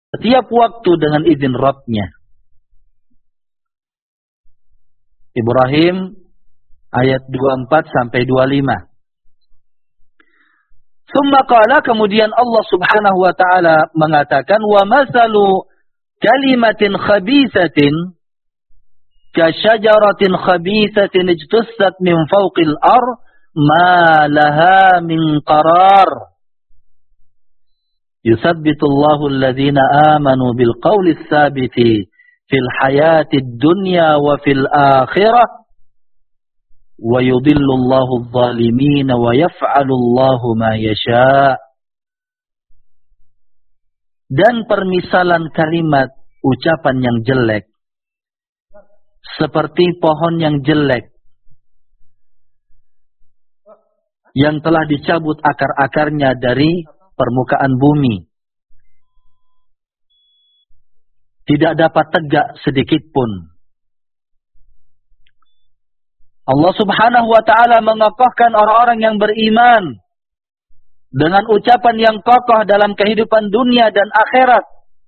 setiap waktu dengan izin Rabbnya. Ibrahim ayat 24 sampai 25. Summa qala, kemudian Allah Subhanahu wa taala mengatakan, wa masalu kalimatin khabisatin ka syajaratin khabisatin ijtussat min fawqil ard ma laha min qarar. Yuthabbitullahu alladhina amanu bil qawli tsabiti fil hayatid dunya wa fil akhirah wa yudhillullahu adh-dhalimin wa yaf'alullahu ma yasha. Dan permisalan kalimat ucapan yang jelek seperti pohon yang jelek yang telah dicabut akar-akarnya dari permukaan bumi, tidak dapat tegak sedikit pun. Allah Subhanahu wa ta'ala mengokohkan orang-orang yang beriman dengan ucapan yang kokoh dalam kehidupan dunia dan akhirat.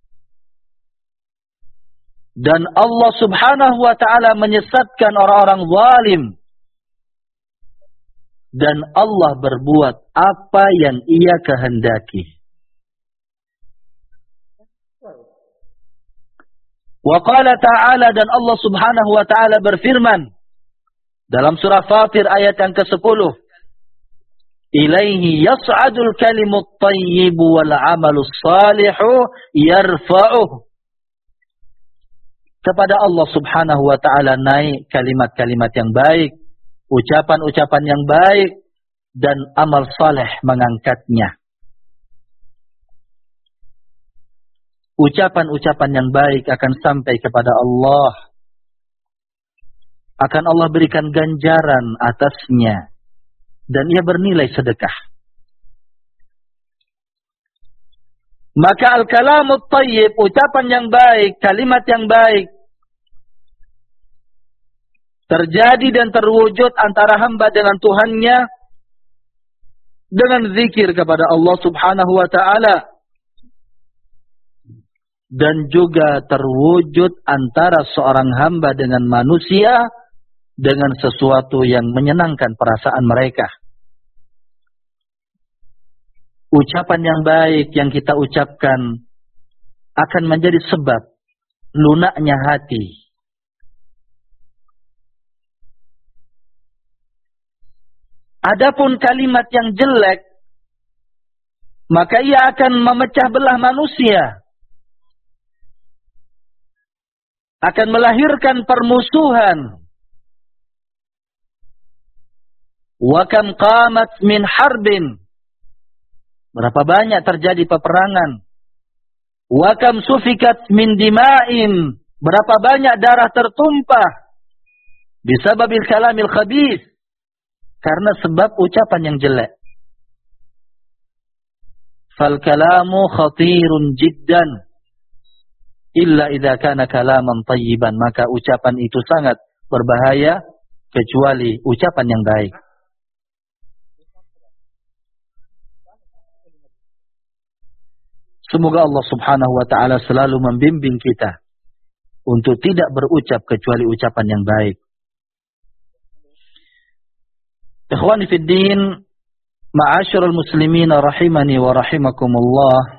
Dan Allah Subhanahu wa ta'ala menyesatkan orang-orang zalim. Dan Allah berbuat apa yang Ia kehendaki. Wa qala ta'ala, dan Allah Subhanahu wa ta'ala berfirman dalam surah Fatir ayat yang ke-10. Ilaihi yas'adul kalimut thayyibu wal 'amalus salihu yarfa'uh. Kepada Allah Subhanahu wa ta'ala naik kalimat-kalimat yang baik, ucapan-ucapan yang baik, dan amal saleh mengangkatnya. Ucapan-ucapan yang baik akan sampai kepada Allah. Akan Allah berikan ganjaran atasnya. Dan ia bernilai sedekah. Maka al-kalamut thayyib, ucapan yang baik, kalimat yang baik, terjadi dan terwujud antara hamba dengan Tuhannya dengan zikir kepada Allah Subhanahu wa ta'ala. Dan juga terwujud antara seorang hamba dengan manusia dengan sesuatu yang menyenangkan perasaan mereka. Ucapan yang baik yang kita ucapkan akan menjadi sebab lunaknya hati. Adapun kalimat yang jelek, maka ia akan memecah belah manusia. Akan melahirkan permusuhan. Wa kam qamat min harbin. Berapa banyak terjadi peperangan. Wa kam sufikat min dima'in. Berapa banyak darah tertumpah. Bisababil kalamil khabith. Karena sebab ucapan yang jelek. Fal kalamu khatirun jiddan. Illa idza kana kalaman thayyiban. Maka ucapan itu sangat berbahaya kecuali ucapan yang baik. Semoga Allah Subhanahu wa ta'ala selalu membimbing kita untuk tidak berucap kecuali ucapan yang baik. Ikhwani fid din, ma'asyiral muslimin rahimani wa rahimakumullah.